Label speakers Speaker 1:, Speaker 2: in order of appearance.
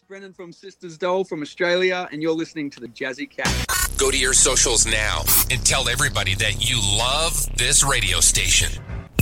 Speaker 1: Brendan from Sisters Dole from Australia, and you're listening to the Jazzy Cat.
Speaker 2: Go to your socials now and tell everybody that you love this radio station.